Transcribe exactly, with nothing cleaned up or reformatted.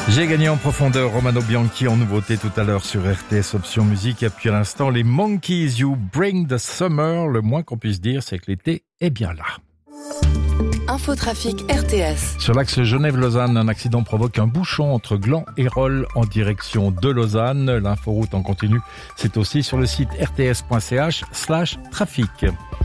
J'ai gagné en profondeur Romano Bianchi en nouveauté tout à l'heure sur R T S Option Musique. Et puis à l'instant, les Monkeys, You Bring the Summer. Le moins qu'on puisse dire, c'est que l'été est bien là. Infotrafic R T S. Sur l'axe Genève-Lausanne, un accident provoque un bouchon entre Gland et Rolle en direction de Lausanne. L'inforoute en continu, c'est aussi sur le site r t s point c h slash trafic.